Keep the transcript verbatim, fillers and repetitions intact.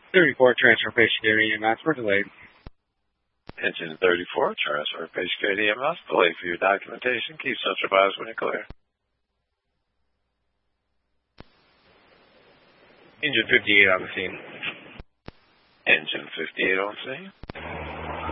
thirty-four, transfer patient to E M S. We're delayed. Engine thirty-four, transfer patient to E M S. Delay for your documentation. Keep central advised when you're clear. Engine fifty-eight on the scene. Engine fifty-eight on scene.